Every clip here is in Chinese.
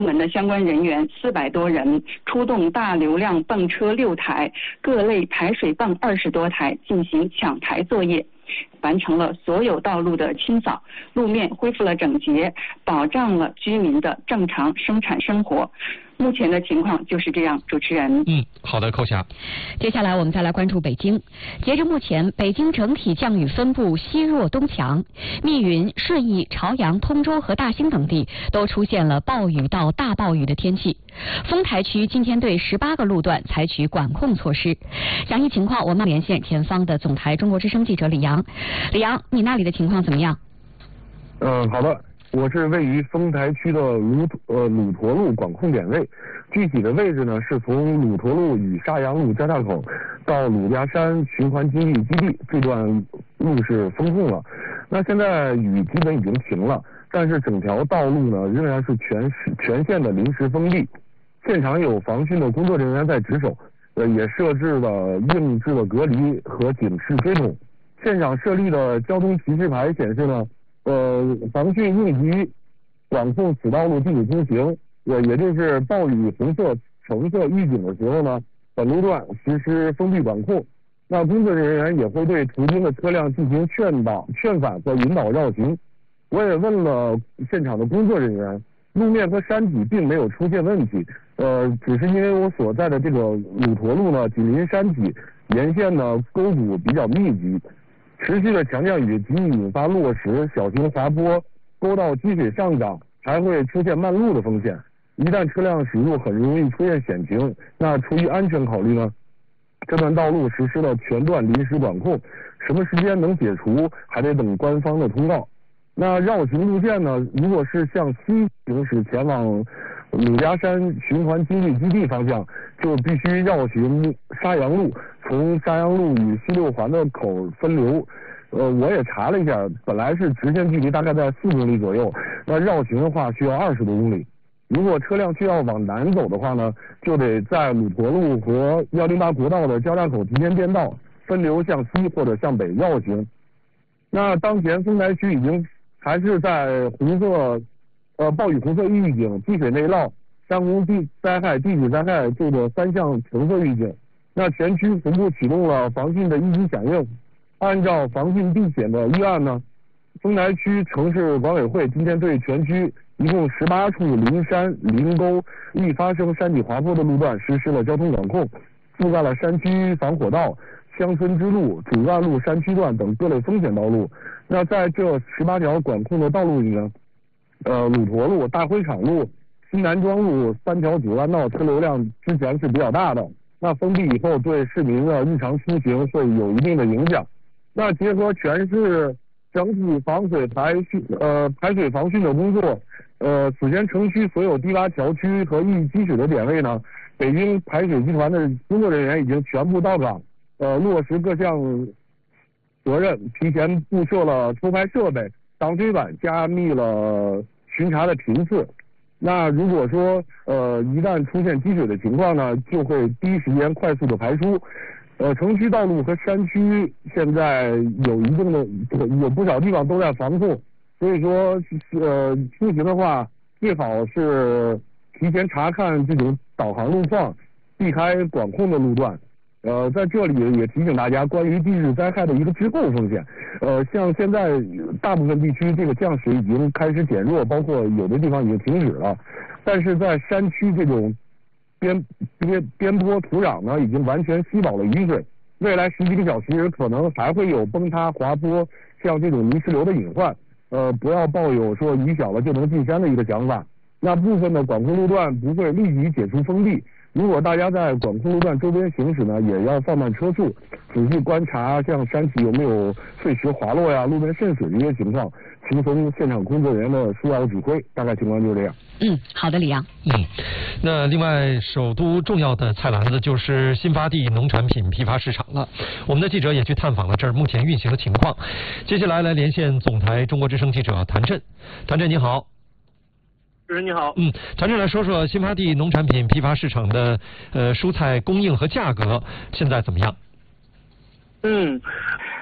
门的相关人员400多人，出动大流量泵车6台，各类排水泵20多台，进行抢排作业，完成了所有道路的清扫，路面恢复了整洁，保障了居民的正常生产生活。目前的情况就是这样，主持人。 好的，寇霞。 接下来我们再来关注北京。截至目前，北京整体降雨分布西弱东强，密云、顺义、朝阳、通州和大兴等地都出现了暴雨到大暴雨的天气。丰台区今天对18个路段采取管控措施。详细情况我们连线前方的总台中国之声记者李阳。李阳，你那里的情况怎么样？ 好的。我是位于丰台区的鲁陀路管控点位，具体的位置呢是从鲁陀路与沙洋路交叉口到鲁家山循环经济基地这段路是封控了。那现在雨基本已经停了，但是整条道路呢仍然是全线的临时封闭，现场有防汛的工作人员在值守，也设置了硬质的隔离和警示锥桶。现场设立的交通提示牌显示呢，防汛应急管控此道路禁止通行，也就是暴雨红色、橙色预警的时候呢，本路段实施封闭管控。那工作人员也会对途经的车辆进行劝返和引导绕行。我也问了现场的工作人员，路面和山体并没有出现问题，只是因为我所在的这个鲁陀路呢紧邻山体，沿线呢沟谷比较密集。持续的强降雨极易引发落石、小型滑坡、沟道积水上涨，还会出现漫路的风险。一旦车辆驶入，很容易出现险情。那出于安全考虑呢，这段道路实施了全段临时管控，什么时间能解除，还得等官方的通告。那绕行路线呢，如果是向西行驶前往鲁家山循环经济基地方向，就必须绕行沙洋路，从沙洋路与西六环的口分流。我也查了一下，本来是直线距离大概在4公里左右，那绕行的话需要20多公里。如果车辆需要往南走的话呢，就得在鲁陀路和108国道的交叉口提前变道，分流向西或者向北绕行。那当前丰台区已经还是在暴雨红色预警、积水内涝、山洪灾害、地质灾害这个3项橙色预警。那全区同步启动了防汛的一级响应。按照防汛避险的预案呢，丰台区城市管委会今天对全区一共18处临山、临沟易发生山体滑坡的路段实施了交通管控，覆盖了山区防火道、乡村支路、主干路山区段等各类风险道路。那在这18条管控的道路里呢，鲁陀路、大灰厂路、西南庄路3条主干道车流量之前是比较大的，那封闭以后对市民的日常出行会有一定的影响。那结合全市整体防水排水防汛的工作，此前城区所有低洼桥区和易积水的点位呢，北京排水集团的工作人员已经全部到岗，落实各项责任，提前布设了抽排设备、挡水板，加密了巡查的频次。那如果说一旦出现积水的情况呢，就会第一时间快速的排出。城区道路和山区现在有不少地方都在防控，所以说出行的话最好是提前查看这种导航路况，避开管控的路段。在这里也提醒大家关于地质灾害的一个滞后风险。像现在大部分地区这个降水已经开始减弱，包括有的地方已经停止了，但是在山区这种边坡土壤呢，已经完全吸饱了雨水，未来10几个小时可能还会有崩塌、滑坡，像这种泥石流的隐患。不要抱有说雨小了就能进山的一个想法。那部分的管控路段不会立即解除封闭。如果大家在管控路段周边行驶呢，也要放慢车速，仔细观察像山体有没有碎石滑落呀、路面渗水这些情况，听从现场工作人员的疏导指挥。大概情况就是这样。 好的，李阳。 那另外，首都重要的菜篮子就是新发地农产品批发市场了。我们的记者也去探访了这儿目前运行的情况。接下来连线总台中国之声记者谭震。谭震，你好。 主持人你好。 谭震来说说新发地农产品批发市场的蔬菜供应和价格现在怎么样？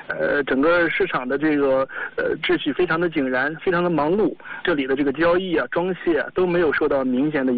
整个市场的这个秩序非常的井然，非常的忙碌，这里的这个交易啊、装卸啊都没有受到明显的